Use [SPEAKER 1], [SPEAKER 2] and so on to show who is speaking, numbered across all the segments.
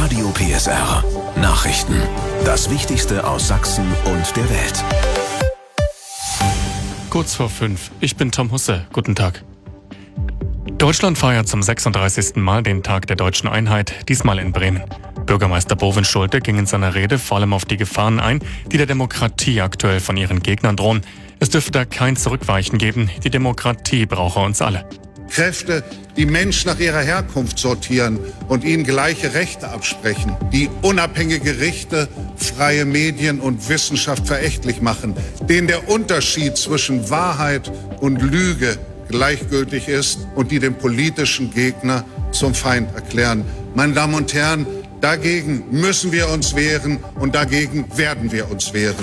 [SPEAKER 1] Radio PSR. Nachrichten. Das Wichtigste aus Sachsen und der Welt.
[SPEAKER 2] Kurz vor 5. Ich bin Tom Husse. Guten Tag. Deutschland feiert zum 36. Mal den Tag der deutschen Einheit, diesmal in Bremen. Bürgermeister Bovin Schulte ging in seiner Rede vor allem auf die Gefahren ein, die der Demokratie aktuell von ihren Gegnern drohen. Es dürfte da kein Zurückweichen geben. Die Demokratie brauche uns alle.
[SPEAKER 3] Kräfte, die Menschen nach ihrer Herkunft sortieren und ihnen gleiche Rechte absprechen, die unabhängige Gerichte, freie Medien und Wissenschaft verächtlich machen, denen der Unterschied zwischen Wahrheit und Lüge gleichgültig ist und die den politischen Gegner zum Feind erklären. Meine Damen und Herren, dagegen müssen wir uns wehren und dagegen werden wir uns wehren.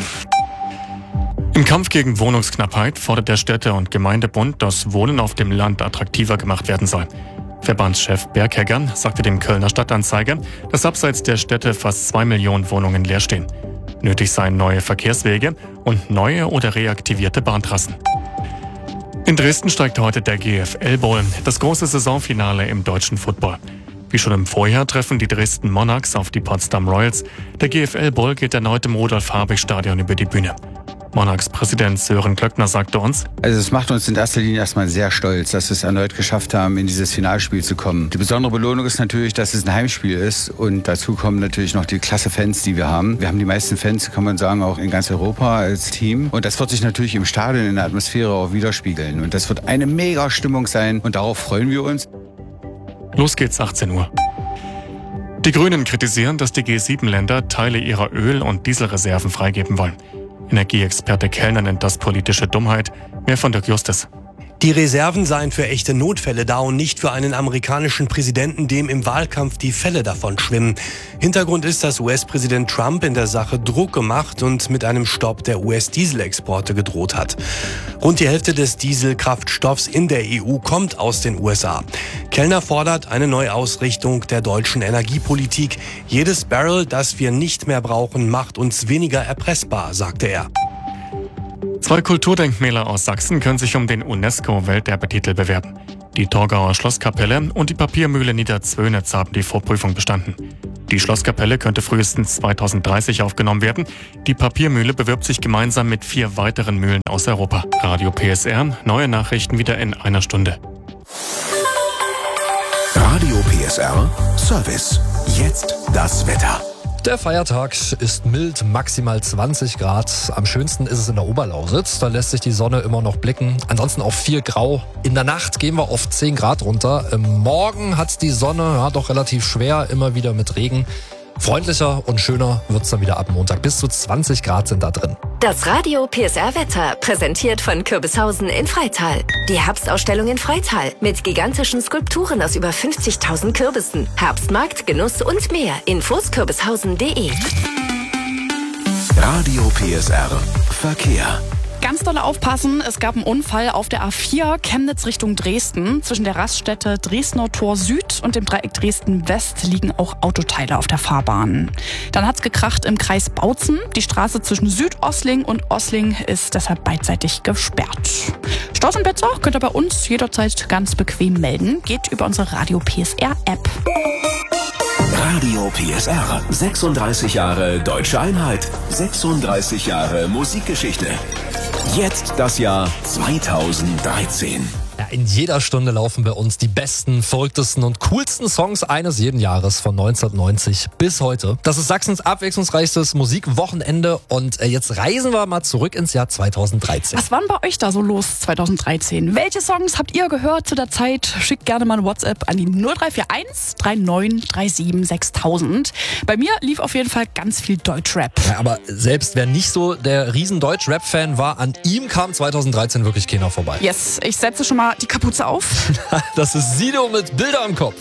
[SPEAKER 2] Im Kampf gegen Wohnungsknappheit fordert der Städte- und Gemeindebund, dass Wohnen auf dem Land attraktiver gemacht werden soll. Verbandschef Berghegger sagte dem Kölner Stadtanzeiger, dass abseits der Städte fast 2 Millionen Wohnungen leer stehen. Nötig seien neue Verkehrswege und neue oder reaktivierte Bahntrassen. In Dresden steigt heute der GFL Bowl, das große Saisonfinale im deutschen Football. Wie schon im Vorjahr treffen die Dresden Monarchs auf die Potsdam Royals. Der GFL Bowl geht erneut im Rudolf-Habich-Stadion über die Bühne. Monarchs-Präsident Sören Klöckner sagte uns:
[SPEAKER 4] Also es macht uns in erster Linie erstmal sehr stolz, dass wir es erneut geschafft haben, in dieses Finalspiel zu kommen. Die besondere Belohnung ist natürlich, dass es ein Heimspiel ist und dazu kommen natürlich noch die klasse Fans, die wir haben. Wir haben die meisten Fans, kann man sagen, auch in ganz Europa als Team und das wird sich natürlich im Stadion in der Atmosphäre auch widerspiegeln und das wird eine mega Stimmung sein und darauf freuen wir uns.
[SPEAKER 2] Los geht's, 18 Uhr. Die Grünen kritisieren, dass die G7-Länder Teile ihrer Öl- und Dieselreserven freigeben wollen. Energieexperte Kellner nennt das politische Dummheit. Mehr von Dirk Justus.
[SPEAKER 5] Die Reserven seien für echte Notfälle da und nicht für einen amerikanischen Präsidenten, dem im Wahlkampf die Fälle davon schwimmen. Hintergrund ist, dass US-Präsident Trump in der Sache Druck gemacht und mit einem Stopp der US-Dieselexporte gedroht hat. Rund die Hälfte des Dieselkraftstoffs in der EU kommt aus den USA. Kellner fordert eine Neuausrichtung der deutschen Energiepolitik. Jedes Barrel, das wir nicht mehr brauchen, macht uns weniger erpressbar, sagte er.
[SPEAKER 2] 2 Kulturdenkmäler aus Sachsen können sich um den UNESCO-Welterbetitel bewerben. Die Torgauer Schlosskapelle und die Papiermühle Niederzwönitz haben die Vorprüfung bestanden. Die Schlosskapelle könnte frühestens 2030 aufgenommen werden. Die Papiermühle bewirbt sich gemeinsam mit 4 weiteren Mühlen aus Europa. Radio PSR, neue Nachrichten wieder in einer Stunde.
[SPEAKER 1] Radio PSR Service. Jetzt das Wetter.
[SPEAKER 6] Der Feiertag ist mild, maximal 20 Grad. Am schönsten ist es in der Oberlausitz. Da lässt sich die Sonne immer noch blicken. Ansonsten auf 4 Grau. In der Nacht gehen wir auf 10 Grad runter. Morgen hat die Sonne doch relativ schwer, immer wieder mit Regen. Freundlicher und schöner wird's dann wieder ab Montag. Bis zu 20 Grad sind da drin.
[SPEAKER 7] Das Radio PSR Wetter, präsentiert von Kürbishausen in Freital. Die Herbstausstellung in Freital mit gigantischen Skulpturen aus über 50.000 Kürbissen. Herbstmarkt, Genuss und mehr. Infos kürbishausen.de.
[SPEAKER 1] Radio PSR Verkehr.
[SPEAKER 8] Ganz doll aufpassen, es gab einen Unfall auf der A4 Chemnitz Richtung Dresden. Zwischen der Raststätte Dresdner Tor Süd und dem Dreieck Dresden West liegen auch Autoteile auf der Fahrbahn. Dann hat's gekracht im Kreis Bautzen. Die Straße zwischen Südosling und Osling ist deshalb beidseitig gesperrt. Staus und Blitzer könnt ihr bei uns jederzeit ganz bequem melden. Geht über unsere Radio PSR App.
[SPEAKER 1] Radio PSR. 36 Jahre Deutsche Einheit. 36 Jahre Musikgeschichte. Jetzt das Jahr 2013.
[SPEAKER 6] Ja, in jeder Stunde laufen bei uns die besten, verrücktesten und coolsten Songs eines jeden Jahres von 1990 bis heute. Das ist Sachsens abwechslungsreichstes Musikwochenende und jetzt reisen wir mal zurück ins Jahr 2013.
[SPEAKER 8] Was war denn bei euch da so los 2013? Welche Songs habt ihr gehört zu der Zeit? Schickt gerne mal ein WhatsApp an die 0341 3937 6000. Bei mir lief auf jeden Fall ganz viel Deutschrap.
[SPEAKER 6] Ja, aber selbst wer nicht so der riesen Deutsch-Rap-Fan war, an ihm kam 2013 wirklich keiner vorbei.
[SPEAKER 8] Yes, ich setze schon mal die Kapuze auf.
[SPEAKER 6] Das ist Sido mit Bilder im Kopf.